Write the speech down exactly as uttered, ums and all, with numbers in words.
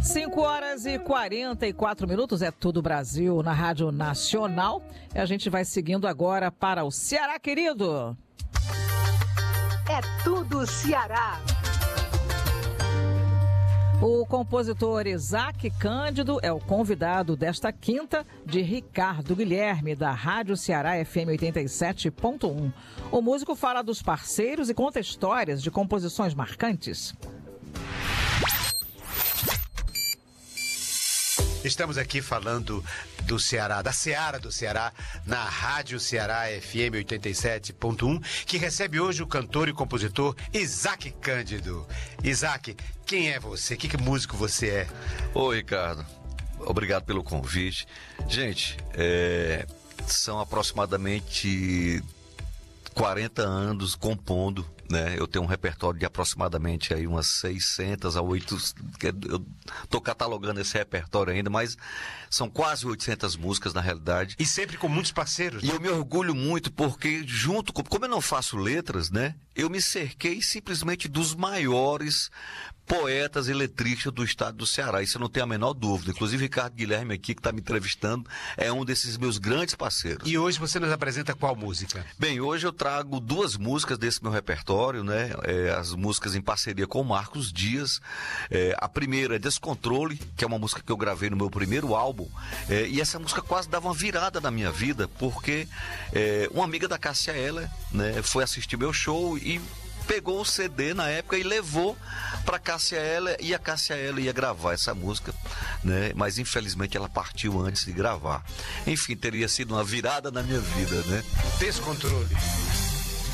cinco horas e quarenta e quatro minutos, é Tudo Brasil na Rádio Nacional. E a gente vai seguindo agora para o Ceará, querido. É Tudo Ceará. O compositor Isaac Cândido é o convidado desta quinta de Ricardo Guilherme, da Rádio Ceará F M oitenta e sete ponto um. O músico fala dos parceiros e conta histórias de composições marcantes. Estamos aqui falando do Ceará, da Seara do Ceará, na Rádio Ceará F M oitenta e sete ponto um, que recebe hoje o cantor e compositor Isaac Cândido. Isaac, quem é você? Que, que músico você é? Oi, Ricardo. Obrigado pelo convite. Gente, é, são aproximadamente quarenta anos compondo, né? Eu tenho um repertório de aproximadamente aí umas seiscentas a oitocentas, eu tô catalogando esse repertório ainda, mas são quase oitocentas músicas na realidade. E sempre com muitos parceiros, né? E eu me orgulho muito porque junto com, como eu não faço letras, né? Eu me cerquei simplesmente dos maiores poetas e letristas do estado do Ceará, isso eu não tenho a menor dúvida. Inclusive Ricardo Guilherme aqui, que está me entrevistando, é um desses meus grandes parceiros. E hoje você nos apresenta qual música? Bem, hoje eu trago duas músicas desse meu repertório, né? É, as músicas em parceria com o Marcos Dias. É, a primeira é Descontrole, que é uma música que eu gravei no meu primeiro álbum, é, e essa música quase dava uma virada na minha vida, porque é, uma amiga da Cássia Eller, né, foi assistir meu show e pegou o C D na época e levou para Cássia Eller, e a Cássia Eller ia gravar essa música, né? Mas infelizmente ela partiu antes de gravar. Enfim, teria sido uma virada na minha vida, né? Descontrole.